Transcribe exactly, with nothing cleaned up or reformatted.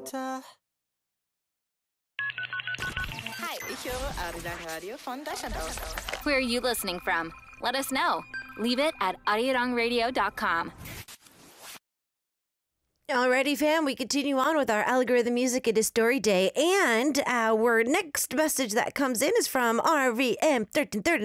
Mutter. Hi, ich höre Arirang Radio von Deutschland aus. Where are you listening from? Let us know. Leave it at arirang radio dot com. Alrighty, fam, we continue on with our algorithm music. It is story day, and our next message that comes in is from R V M thirteen thirty.